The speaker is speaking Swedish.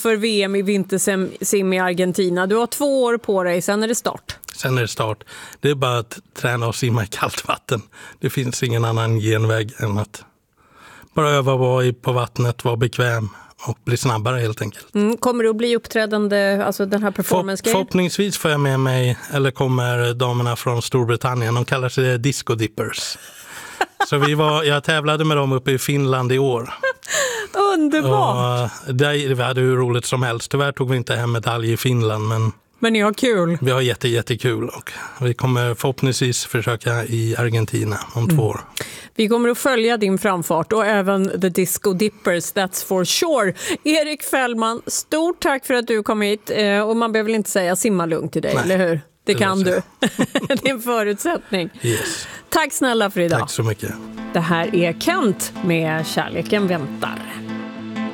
inför VM i vintersim i Argentina. Du har 2 år på dig, sen är det start. Sen är det start. Det är bara att träna och simma i kallt vatten. Det finns ingen annan genväg än att bara öva, vara på vattnet, vara bekväm och bli snabbare helt enkelt. Kommer du att bli uppträdande, alltså den här performance game? Förhoppningsvis får jag med mig, eller kommer damerna från Storbritannien. De kallar sig Disco Dippers. Så jag tävlade med dem uppe i Finland i år. Underbart! Vi hade hur roligt som helst. Tyvärr tog vi inte hem medalj i Finland, men ni har kul. Vi har jättekul och vi kommer förhoppningsvis försöka i Argentina om 2 år. Vi kommer att följa din framfart och även The Disco Dippers, that's for sure. Erik Fällman, stort tack för att du kom hit. Och man behöver väl inte säga simma lugnt till dig, eller hur? Det kan du. Det är en förutsättning. Yes. Tack snälla för idag. Tack så mycket. Det här är Kent med Kärleken väntar.